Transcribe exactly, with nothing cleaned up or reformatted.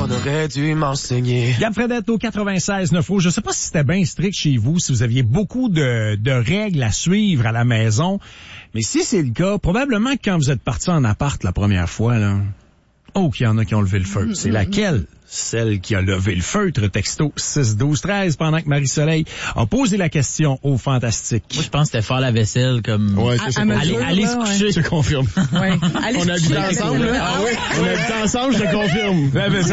aurait dû m'enseigner. Gab Fredette au quatre-vingt-seize neuf. Je sais pas si c'était bien strict chez vous, si vous aviez beaucoup de, de règles à suivre à la maison. Mais si c'est le cas, probablement que quand vous êtes parti en appart la première fois, là, oh, qu'il y en a qui ont levé le feu. C'est laquelle? Celle qui a levé le feutre, texto six douze treize, pendant que Marie-Soleil a posé la question au Fantastique. Moi, je pense que c'était faire la vaisselle comme... Ouais, c'est ça. Allez, allez se coucher. Je confirme. Ouais. Allez On se habite coucher. ensemble, là. Ah ouais? On habite ensemble, je te confirme.